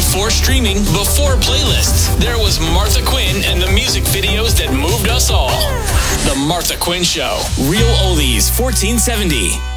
before streaming, before playlists, there was Martha Quinn and the music videos that moved us all. The Martha Quinn Show. Real Oldies 1470.